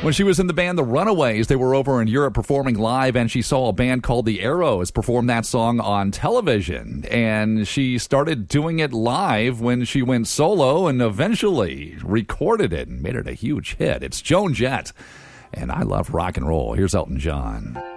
When she was in the band The Runaways, they were over in Europe performing live, and she saw a band called The Arrows perform that song on television. And she started doing it live when she went solo and eventually recorded it and made it a huge hit. It's Joan Jett, and I love rock and roll. Here's Elton John.